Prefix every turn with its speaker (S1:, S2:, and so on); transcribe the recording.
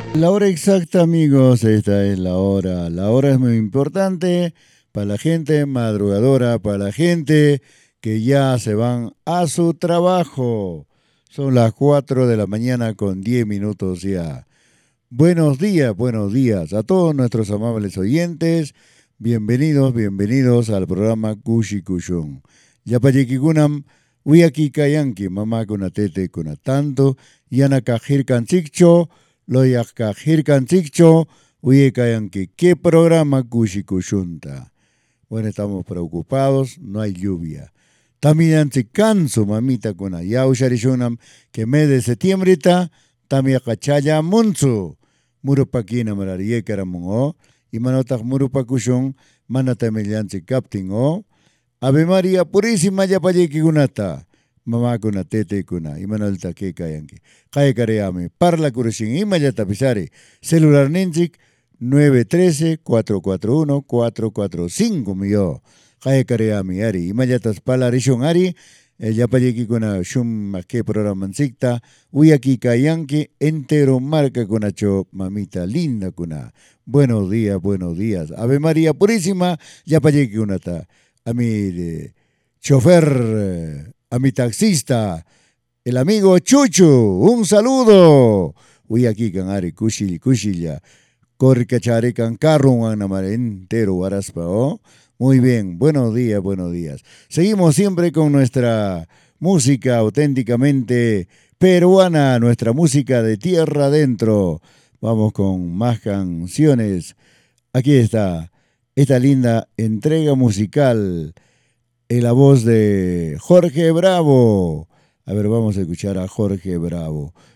S1: La hora exacta, amigos, esta es la hora. La hora es muy importante para la gente madrugadora, para la gente que ya se van a su trabajo. Son las 4 de la mañana con 10 minutos ya. Buenos días a todos nuestros amables oyentes. Bienvenidos, bienvenidos al programa Kushi Kushun. Yapayikikunam, Uyaki Kayanki, mamá con tete con tanto, Yana Kajir Kanchikcho, Loyak Kajir Kanchikcho, Uye Kayanki. ¿Qué programa Kushi Kushunta? Bueno, estamos preocupados, no hay lluvia. También canso, mamita, con Yausharishunam, que mes de septiembre está, también cachaya munzu. Murupakina mararie karamungo, y manotak murupakushun, manatamillanchi captain o. Ave María Purísima Yapayeki Gunata. Mamá kuna tete kuna, imanolta que kayanki. Kaya kareame, parla kurushin, imayata pisare. Celular ninchik 913-441-445 mío. Kaya kareame ari, imayatas pala rishon ari. Yapayeki kuna shum que programa sikta. Uyaki kayanki entero marca kunacho, mamita linda kuna. Buenos días, buenos días. Ave María Purísima Yapayeki Gunata a mi chofer, a mi taxista, el amigo Chuchu, un saludo. Uy, aquí canari, cuchilla, cuchilla. Corricachari can carro, entero, guaraspa, ¿oh? Muy bien, buenos días, buenos días. Seguimos siempre con nuestra música auténticamente peruana, nuestra música de tierra adentro. Vamos con más canciones. Aquí está esta linda entrega musical en la voz de Jorge Bravo. A ver, vamos a escuchar a Jorge Bravo.